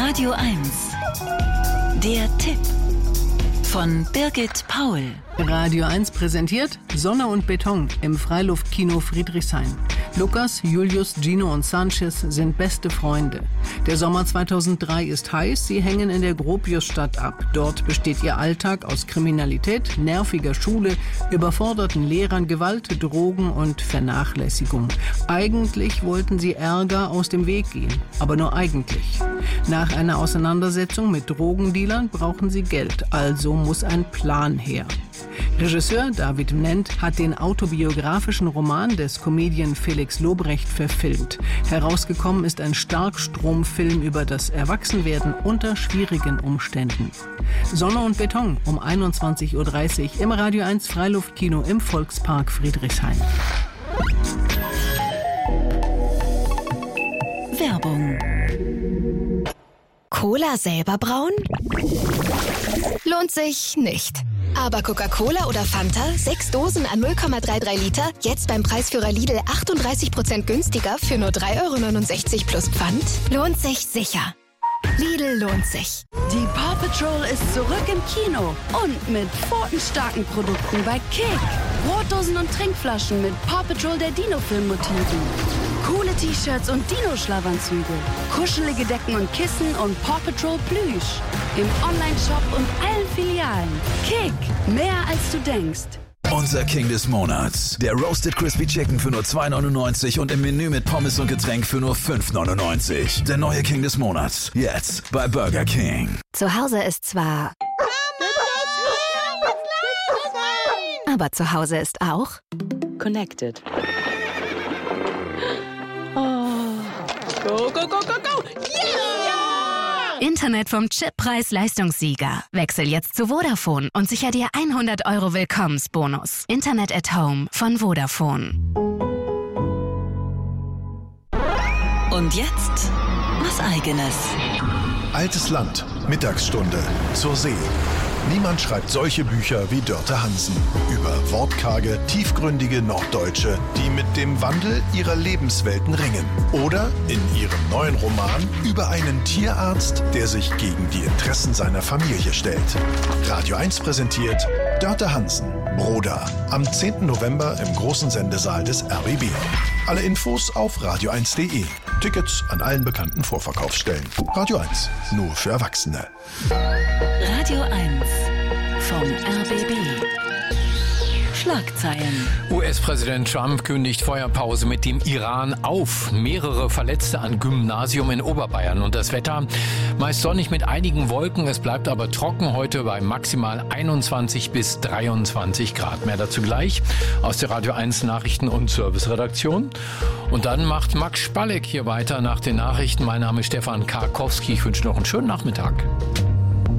Radio 1. Der Tipp von Birgit Paul. Radio 1 präsentiert Sonne und Beton im Freiluftkino Friedrichshain. Lukas, Julius, Gino und Sanchez sind beste Freunde. Der Sommer 2003 ist heiß, sie hängen in der Gropiusstadt ab. Dort besteht ihr Alltag aus Kriminalität, nerviger Schule, überforderten Lehrern, Gewalt, Drogen und Vernachlässigung. Eigentlich wollten sie Ärger aus dem Weg gehen, aber nur eigentlich. Nach einer Auseinandersetzung mit Drogendealern brauchen sie Geld, also muss ein Plan her. Regisseur David Nent hat den autobiografischen Roman des Comedian Felix Lobrecht verfilmt. Herausgekommen ist ein Starkstromfilm über das Erwachsenwerden unter schwierigen Umständen. Sonne und Beton um 21.30 Uhr im Radio 1 Freiluftkino im Volkspark Friedrichshain. Werbung. Cola selber brauen? Lohnt sich nicht. Aber Coca-Cola oder Fanta, 6 Dosen an 0,33 Liter, jetzt beim Preisführer Lidl 38% günstiger für nur 3,69 € plus Pfand? Lohnt sich sicher. Lidl lohnt sich. Die Paw Patrol ist zurück im Kino und mit pfotenstarken Produkten bei Kick. Brotdosen und Trinkflaschen mit Paw Patrol der Dino-Film-Motiven. Coole T-Shirts und Dino-Schlafanzüge. Kuschelige Decken und Kissen und Paw Patrol Plüsch. Im Online-Shop und allen Filialen. Kick, mehr als du denkst. Unser King des Monats. Der Roasted Crispy Chicken für nur 2,99 € und im Menü mit Pommes und Getränk für nur 5,99 €. Der neue King des Monats. Jetzt bei Burger King. Zu Hause ist zwar... aber zu Hause ist auch... Connected. Go, go, go, go, go! Yeah! Internet vom Chippreis Leistungssieger. Wechsel jetzt zu Vodafone und sicher dir 100 € Willkommensbonus. Internet at Home von Vodafone. Und jetzt was Eigenes. Altes Land, Mittagsstunde, zur See. Niemand schreibt solche Bücher wie Dörte Hansen. Über wortkarge, tiefgründige Norddeutsche, die mit dem Wandel ihrer Lebenswelten ringen. Oder in ihrem neuen Roman über einen Tierarzt, der sich gegen die Interessen seiner Familie stellt. Radio 1 präsentiert Dörte Hansen, Broda. Am 10. November im großen Sendesaal des RBB. Alle Infos auf radio1.de. Tickets an allen bekannten Vorverkaufsstellen. Radio 1, nur für Erwachsene. Radio 1 vom RBB. Schlagzeilen. US-Präsident Trump kündigt Feuerpause mit dem Iran auf. Mehrere Verletzte an Gymnasium in Oberbayern. Und das Wetter meist sonnig mit einigen Wolken. Es bleibt aber trocken heute bei maximal 21 bis 23 Grad. Mehr dazu gleich aus der Radio 1 Nachrichten- und Serviceredaktion. Und dann macht Max Spalleck hier weiter nach den Nachrichten. Mein Name ist Stefan Karkowski. Ich wünsche noch einen schönen Nachmittag.